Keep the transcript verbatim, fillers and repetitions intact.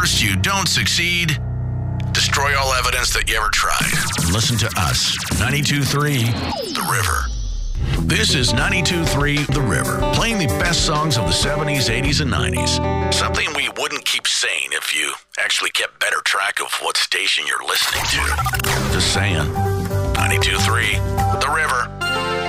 First, you don't succeed. Destroy all evidence that you ever tried. Listen to us, ninety-two point three The River. This is ninety-two point three The River, playing the best songs of the seventies, eighties, and nineties. Something we wouldn't keep saying if you actually kept better track of what station you're listening to. Just saying. ninety-two point three The River.